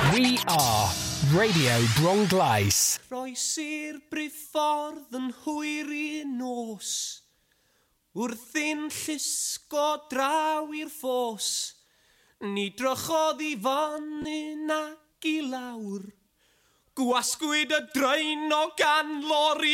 We are Radio Bronglais. Croesi'r briffordd yn hwyr I nos, wrthyn llusgo draw i'r ffos, ni drychodd I fyny nac I lawr, gwasgwyd y draen o gan lori